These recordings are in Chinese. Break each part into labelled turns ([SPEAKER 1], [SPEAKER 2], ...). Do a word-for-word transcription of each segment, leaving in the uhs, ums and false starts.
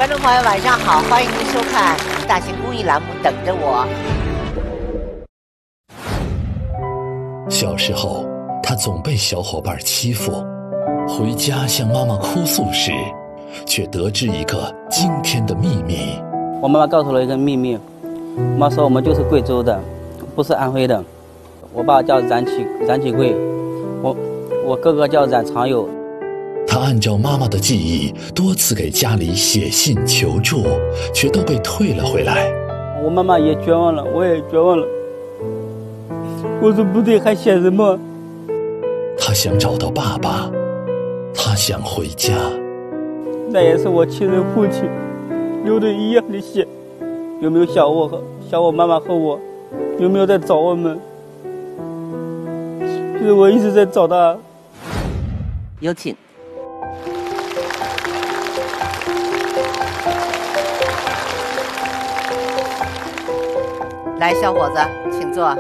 [SPEAKER 1] 观众朋友，晚上好，欢迎您收看大型公益栏目《等着我》。
[SPEAKER 2] 小时候，他总被小伙伴欺负，回家向妈妈哭诉时，却得知一个惊天的秘密。
[SPEAKER 3] 我妈妈告诉了一个秘密，妈说我们就是贵州的，不是安徽的。我爸叫冉启冉启贵，我我哥哥叫冉长友。
[SPEAKER 2] 他按照妈妈的记忆，多次给家里写信求助，却都被退了回来。
[SPEAKER 3] 我妈妈也绝望了，我也绝望了。我说不对，还写什么？
[SPEAKER 2] 他想找到爸爸，他想回家。
[SPEAKER 3] 那也是我亲生父亲流的一样的血。有没有想我和想我妈妈和我？有没有在找我们？其实我一直在找他。
[SPEAKER 1] 有请。来，小伙子，请坐。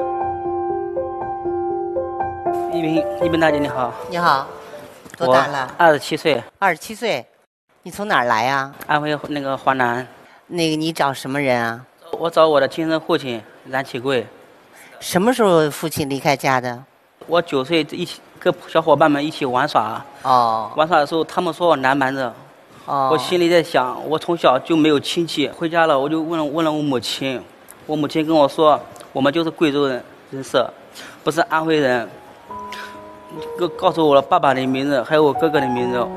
[SPEAKER 3] 一bình一bình大姐你好。
[SPEAKER 1] 你好，多大了？
[SPEAKER 3] 二十七岁。
[SPEAKER 1] 二十七岁。你从哪儿来啊？
[SPEAKER 3] 安徽那个华南。
[SPEAKER 1] 那个你找什么人啊？
[SPEAKER 3] 我找我的亲生父亲冉启贵。
[SPEAKER 1] 什么时候父亲离开家的？
[SPEAKER 3] 我九岁一起跟小伙伴们一起玩耍。
[SPEAKER 1] 哦。
[SPEAKER 3] 玩耍的时候，他们说我南蛮子。哦。我心里在想，我从小就没有亲戚，回家了我就问了问了我母亲。我母亲跟我说，我们就是贵州人人士，不是安徽人。告告诉我了爸爸的名字，还有我哥哥的名字。